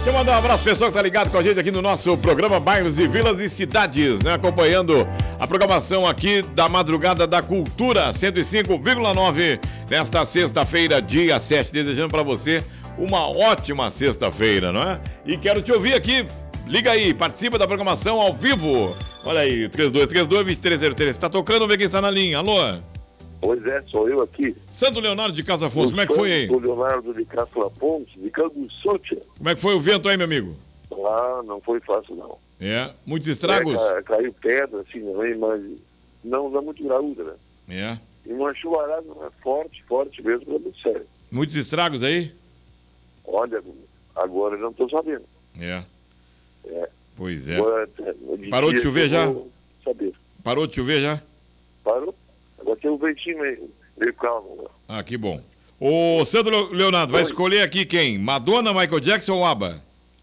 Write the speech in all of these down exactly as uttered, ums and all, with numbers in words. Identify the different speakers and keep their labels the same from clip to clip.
Speaker 1: eu mandar um abraço pessoal que tá ligado com a gente aqui no nosso programa Bairros e Vilas e Cidades, né? Acompanhando a programação aqui da Madrugada da Cultura, cento e cinco vírgula nove, nesta sexta-feira, dia sete. Desejando pra você uma ótima sexta-feira, não é? E quero te ouvir aqui. Liga aí, participa da programação ao vivo. Olha aí, trinta e dois, trinta e dois, vinte e três zero três. Tá tocando, vê quem está na linha. Alô?
Speaker 2: Pois é, sou eu aqui.
Speaker 1: Santo Leonardo de Casa Afonso, como é que foi aí?
Speaker 2: Santo Leonardo de Casa Afonso, de Canguçúcia.
Speaker 1: Como é que foi o vento aí, meu amigo?
Speaker 2: Ah, não foi fácil, não.
Speaker 1: É, muitos estragos?
Speaker 2: É, ca, caiu pedra, assim, também, mas não dá muito graúda, né?
Speaker 1: É.
Speaker 2: E uma chuvarada forte, forte mesmo, é muito sério.
Speaker 1: Muitos estragos aí?
Speaker 2: Olha, agora eu não estou sabendo.
Speaker 1: É.
Speaker 2: É.
Speaker 1: Pois é.
Speaker 2: Agora, de
Speaker 1: Parou de chover já?
Speaker 2: Saber.
Speaker 1: Parou de chover já?
Speaker 2: Parou. Agora tem um ventinho meio, meio calmo. Né?
Speaker 1: Ah, que bom. Ô, Sandro Leonardo, vai escolher aqui quem? Madonna, Michael Jackson ou ABBA?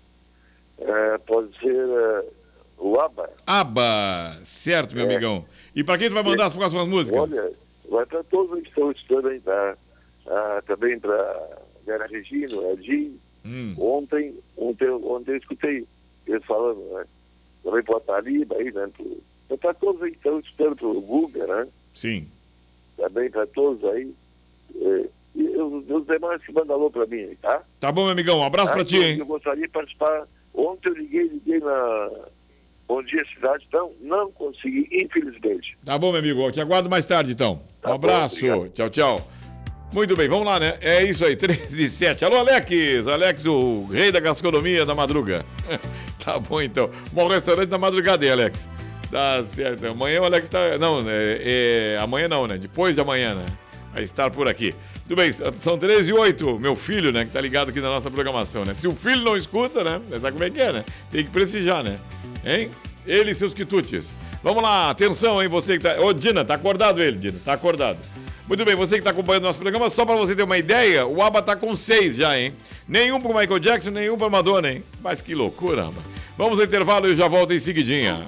Speaker 2: É, pode ser uh, o ABBA.
Speaker 1: ABBA, certo, meu é. amigão. E para quem tu vai mandar é. as próximas músicas?
Speaker 2: Olha, vai para todos que estão estudando aí, tá? Ah, também para Vera Regina, Edinho. Hum. Ontem, ontem, ontem eu escutei eles falando, né? Também para a Taliba aí, né? Para todos aí que estão estudando para o Guga, né?
Speaker 1: Sim.
Speaker 2: Também para todos aí. É, e os, os demais que mandam alô para mim, tá?
Speaker 1: Tá bom, meu amigão. Um abraço para ti, hein?
Speaker 2: Eu gostaria de participar. Ontem eu liguei, liguei na Bom Dia Cidade, então não consegui, infelizmente.
Speaker 1: Tá bom, meu amigo. Eu te aguardo mais tarde, então.
Speaker 2: Tá
Speaker 1: um abraço. Bom, tchau, tchau. Muito bem, vamos lá, né? É isso aí, treze e sete. Alô, Alex. Alex, o rei da gastronomia da madruga. Tá bom, então. Bom restaurante da madrugada aí, Alex. Tá certo. Amanhã o Alex tá... Não, é, é... amanhã não, né? Depois de amanhã, né? Vai estar por aqui. Tudo bem, são treze e oito. Meu filho, né? Que tá ligado aqui na nossa programação, né? Se o filho não escuta, né? Sabe como é que é, né? Tem que prestigiar, né? Hein? Ele e seus quitutes. Vamos lá, atenção, hein? Você que tá... Ô, Dina, tá acordado ele, Dina. Tá acordado. Muito bem, você que está acompanhando nosso programa, só para você ter uma ideia, o ABBA tá com seis já, hein? Nenhum pro Michael Jackson, nenhum pro Madonna, hein? Mas que loucura, ABBA. Vamos ao intervalo e eu já volto em seguidinha.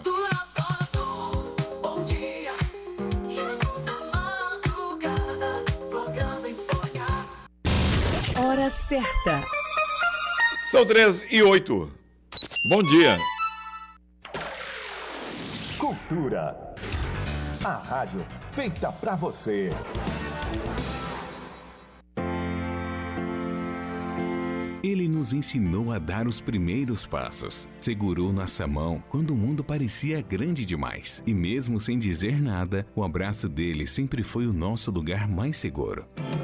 Speaker 3: Hora certa.
Speaker 1: São treze e oito. Bom dia.
Speaker 4: Cultura. A rádio feita pra você.
Speaker 5: Ele nos ensinou a dar os primeiros passos. Segurou nossa mão quando o mundo parecia grande demais. E mesmo sem dizer nada, o abraço dele sempre foi o nosso lugar mais seguro.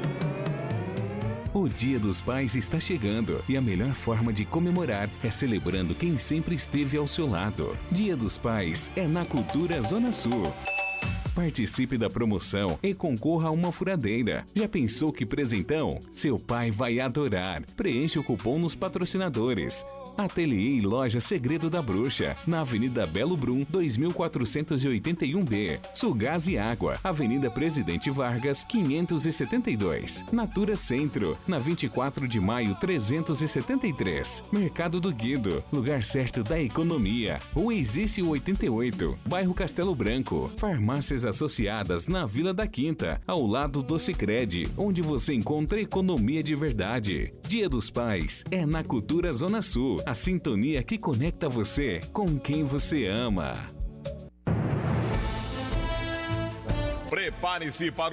Speaker 5: O Dia dos Pais está chegando e a melhor forma de comemorar é celebrando quem sempre esteve ao seu lado. Dia dos Pais é na Cultura Zona Sul. Participe da promoção e concorra a uma furadeira. Já pensou que presentão? Seu pai vai adorar. Preencha o cupom nos patrocinadores. Ateliê e Loja Segredo da Bruxa, na Avenida Belo Brum, dois mil quatrocentos e oitenta e um B. Sulgás e Água, Avenida Presidente Vargas, quinhentos e setenta e dois. Natura Centro, na vinte e quatro de maio, trezentos e setenta e três. Mercado do Guido, lugar certo da economia. Rua Exício oitenta e oito, bairro Castelo Branco. Farmácias associadas na Vila da Quinta, ao lado do Sicredi, onde você encontra economia de verdade. Dia dos Pais é na Cultura Zona Sul. A sintonia que conecta você com quem você ama.
Speaker 1: Prepare-se para